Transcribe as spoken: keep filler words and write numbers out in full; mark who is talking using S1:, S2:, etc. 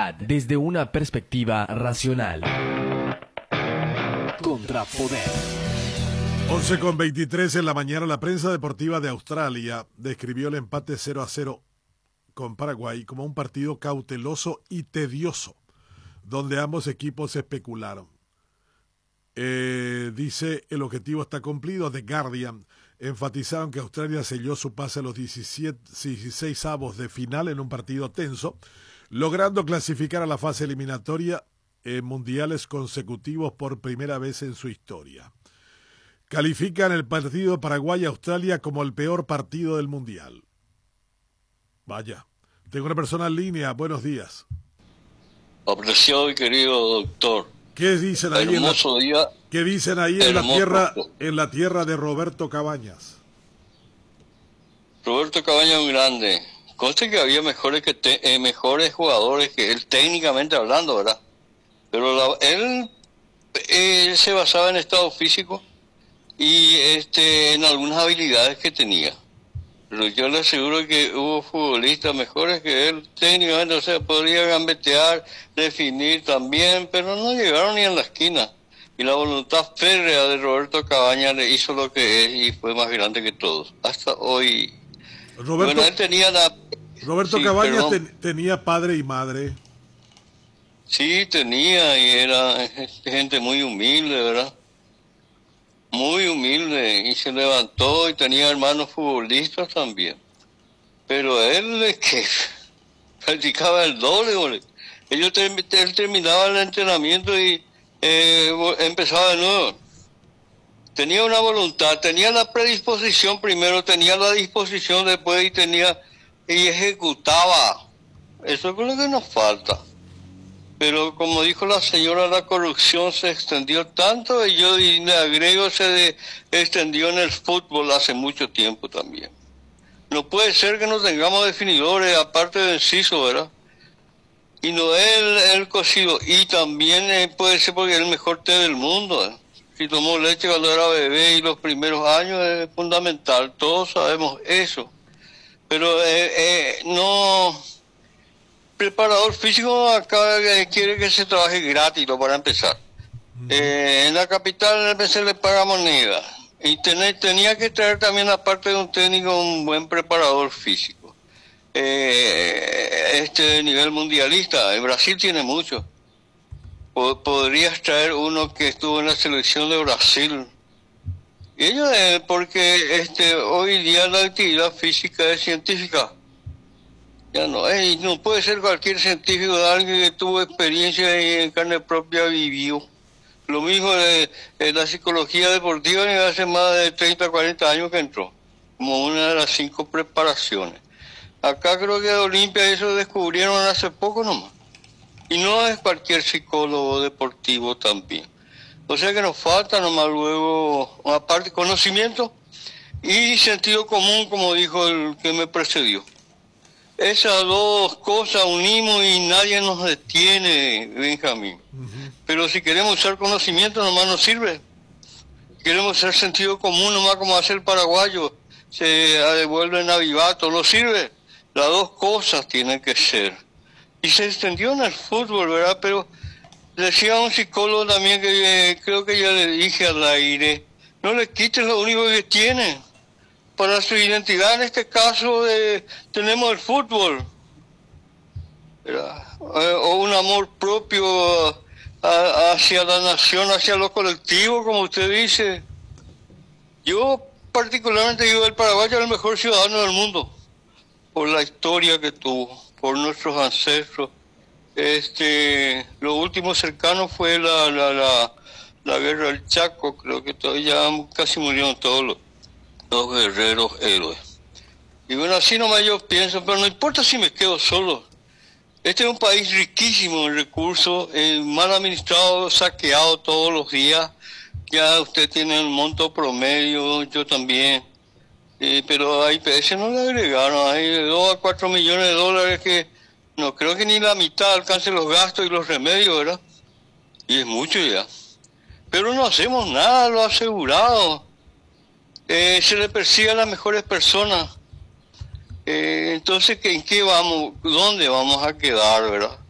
S1: realidad desde una perspectiva racional. Contrapoder.
S2: once con veintitrés en la mañana, la prensa deportiva de Australia describió el empate cero a cero con Paraguay como un partido cauteloso y tedioso, donde ambos equipos especularon. Eh, dice, el objetivo está cumplido. The Guardian enfatizaron que Australia selló su pase a los dieciséis avos de final en un partido tenso, logrando clasificar a la fase eliminatoria en mundiales consecutivos por primera vez en su historia. Califican el partido Paraguay-Australia como el peor partido del mundial. Vaya, tengo una persona en línea. Buenos días.
S3: Apreciado y querido doctor.
S2: ¿Qué dicen ahí, en la,
S3: día,
S2: ¿qué dicen ahí en, la tierra, en la tierra de Roberto Cabañas?
S3: Roberto Cabañas es un grande. Conste que había mejores que te, eh, mejores jugadores que él, técnicamente hablando, ¿verdad? Pero la, él, él se basaba en estado físico y este en algunas habilidades que tenía. Pero yo le aseguro que hubo futbolistas mejores que él técnicamente, o sea, podría gambetear, definir también, pero no llegaron ni en la esquina. Y la voluntad férrea de Roberto Cabañas le hizo lo que es y fue más grande que todos. Hasta hoy.
S2: Roberto,
S3: bueno, él tenía la...
S2: Roberto
S3: sí,
S2: Cabañas ten, tenía padre y madre.
S3: Sí, tenía, y era gente muy humilde, ¿verdad? Muy humilde, y se levantó y tenía hermanos futbolistas también. Pero él es que practicaba el doble, boludo. Ellos él terminaba el entrenamiento y eh, empezaba de nuevo. Tenía una voluntad, tenía la predisposición primero, tenía la disposición después y tenía y ejecutaba. Eso es lo que nos falta. Pero como dijo la señora, la corrupción se extendió tanto y yo y le agrego, se de, extendió en el fútbol hace mucho tiempo también. No puede ser que no tengamos definidores, aparte de Enciso, ¿verdad? Y no él, el cocido. Y también eh, puede ser porque es el mejor té del mundo. ¿eh? Si tomó leche cuando era bebé y los primeros años es fundamental, todos sabemos eso. Pero eh, eh, no... preparador físico acá quiere que se trabaje gratis, para empezar. Uh-huh. Eh, en la capital se le paga moneda. Y ten, tenía que traer también, aparte de un técnico, un buen preparador físico. Eh, este de nivel mundialista, en Brasil tiene mucho. Podrías traer uno que estuvo en la selección de Brasil. Y ello es porque este, hoy día la actividad física es científica. Ya no, eh, no puede ser cualquier científico de alguien que tuvo experiencia y en carne propia vivió. Lo mismo de, de la psicología deportiva, y hace más de treinta, cuarenta años que entró, como una de las cinco preparaciones. Acá creo que de Olimpia eso descubrieron hace poco nomás. Y no es cualquier psicólogo deportivo también. O sea que nos falta nomás luego, aparte, conocimiento y sentido común, como dijo el que me precedió. Esas dos cosas unimos y nadie nos detiene, Benjamín. Uh-huh. Pero si queremos usar conocimiento, nomás nos sirve. Queremos usar sentido común, nomás como hace el paraguayo, se devuelve en avivato, no sirve. Las dos cosas tienen que ser. Y se extendió en el fútbol, ¿verdad? Pero decía un psicólogo también que eh, creo que ya le dije al aire, no le quites lo único que tiene. Para su identidad, en este caso, eh, tenemos el fútbol, ¿verdad? Eh, o un amor propio a, hacia la nación, hacia lo colectivo, como usted dice. Yo particularmente digo, el Paraguay es el mejor ciudadano del mundo, por la historia que tuvo, por nuestros ancestros. Este, lo último cercano fue la, la, la, la guerra del Chaco, creo que todavía casi murieron todos los los guerreros héroes. Y bueno, así nomás yo pienso, pero no importa si me quedo solo. Este es un país riquísimo en recursos, eh, mal administrado, saqueado todos los días. Ya usted tiene el monto promedio, yo también. Eh, pero a I P S no le agregaron, hay de dos a cuatro millones de dólares que no creo que ni la mitad alcance los gastos y los remedios, ¿verdad? Y es mucho ya. Pero no hacemos nada, lo asegurado. Eh, se le persigue a las mejores personas. Eh, entonces, ¿en qué vamos? ¿Dónde vamos a quedar, verdad?